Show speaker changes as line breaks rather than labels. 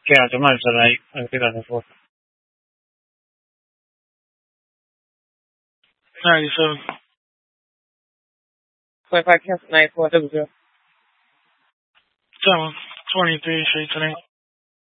chiamate sarai anche dalle foto.
97.
25 cancel 94,
7, 23, straight to that.